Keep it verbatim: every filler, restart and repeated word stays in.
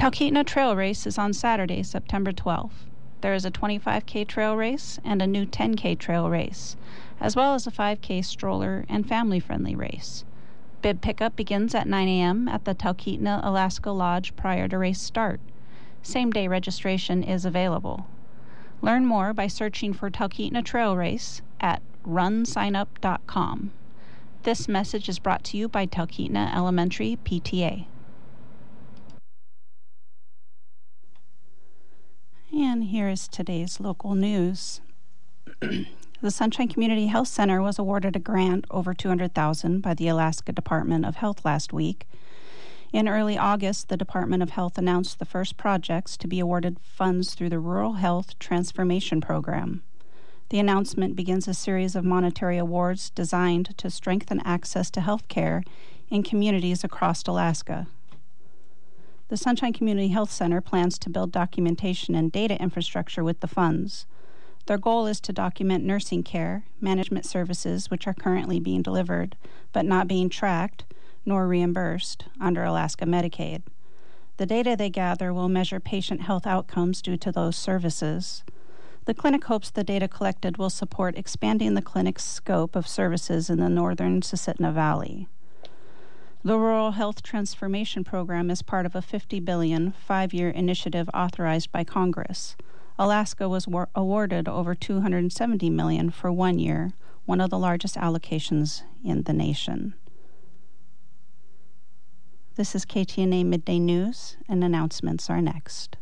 Talkeetna Trail Race is on Saturday, September twelfth. There is a twenty-five K trail race and a new ten K trail race, as well as a five K stroller and family-friendly race. Bib pickup begins at nine a.m. at the Talkeetna Alaska Lodge prior to race start. Same-day registration is available. Learn more by searching for Talkeetna Trail Race at run sign up dot com. This message is brought to you by Talkeetna Elementary P T A. And here is today's local news. The Sunshine Community Health Center was awarded a grant over two hundred thousand dollars by the Alaska Department of Health last week. In early August, the Department of Health announced the first projects to be awarded funds through the Rural Health Transformation Program. The announcement begins a series of monetary awards designed to strengthen access to health care in communities across Alaska. The Sunshine Community Health Center plans to build documentation and data infrastructure with the funds. Their goal is to document nursing care, management services which are currently being delivered but not being tracked nor reimbursed under Alaska Medicaid. The data they gather will measure patient health outcomes due to those services. The clinic hopes the data collected will support expanding the clinic's scope of services in the northern Susitna Valley. The Rural Health Transformation Program is part of a fifty billion dollars five-year initiative authorized by Congress. Alaska was war- awarded over two hundred seventy million dollars for one year, one of the largest allocations in the nation. This is K T N A Midday News, and announcements are next.